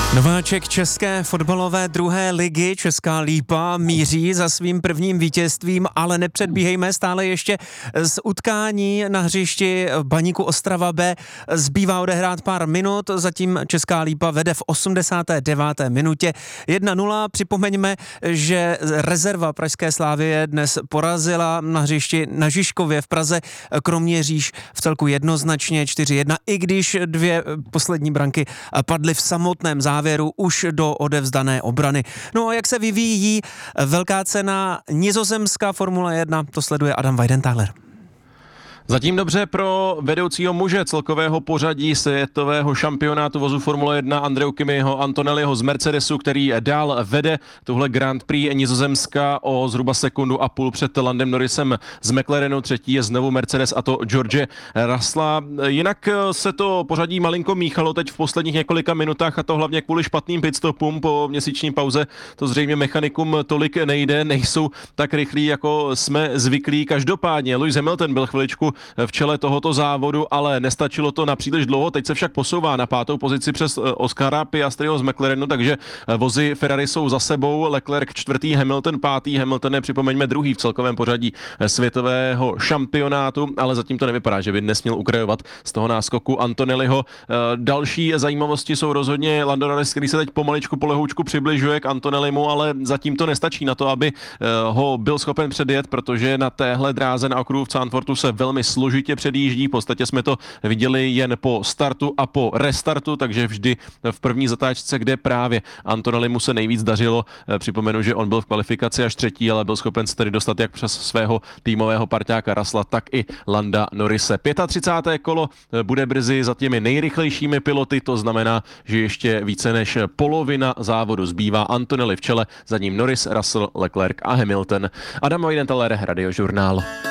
Nováček české fotbalové druhé ligy, Česká Lípa, míří za svým prvním vítězstvím, ale nepředbíhejme, stále ještě z utkání na hřišti Baníku Ostrava B zbývá odehrát pár minut, zatím Česká Lípa vede v 89. minutě 1-0. Připomeňme, že rezerva pražské Slavie dnes porazila na hřišti na Žižkově v Praze Kroměříž v celku jednoznačně 4-1, i když dvě poslední branky padly v samotném závěru už do odevzdané obrany. No a jak se vyvíjí velká cena nizozemská Formule 1, to sleduje Adam Weidenthaler. Zatím dobře pro vedoucího muže celkového pořadí světového šampionátu vozu Formule 1 Andreu Kimiho Antonelliho z Mercedesu, který dál vede tuhle Grand Prix Nizozemska o zhruba 1,5 sekundy před Landem Norrisem z McLarenu. Třetí je znovu Mercedes, a to George Russella. Jinak se to pořadí malinko míchalo teď v posledních několika minutách, a to hlavně kvůli špatným pitstopům po měsíční pauze. To zřejmě mechanikům tolik nejde, nejsou tak rychlí, jako jsme zvyklí. Každopádně Lewis Hamilton byl chviličku v čele tohoto závodu, ale nestačilo to na příliš dlouho. Teď se však posouvá na 5. pozici přes Oscara Piastriho z McLarenu, takže vozy Ferrari jsou za sebou. Leclerc 4., Hamilton 5. Hamilton je, připomeňme, 2. v celkovém pořadí světového šampionátu, ale zatím to nevypadá, že by nesměl ukrajovat z toho náskoku Antonelliho. Další zajímavosti jsou rozhodně Lando Norris, který se teď pomaličku polehoučku přibližuje k Antonellimu, ale zatím to nestačí na to, aby ho byl schopen předjet, protože na téhle dráze na okruhu v Zandvoortu se velmi složitě předjíždí. V podstatě jsme to viděli jen po startu a po restartu, takže vždy v první zatáčce, kde právě Antonellimu se nejvíc dařilo. Připomenu, že on byl v kvalifikaci až 3., ale byl schopen se tedy dostat jak přes svého týmového parťáka Russella, tak i Landa Norrise. 35. kolo bude brzy za těmi nejrychlejšími piloty, to znamená, že ještě více než polovina závodu zbývá. Antonelli v čele, za ním Norris, Russell, Leclerc a Hamilton. Adam Weidenthaler, Radiožurnál.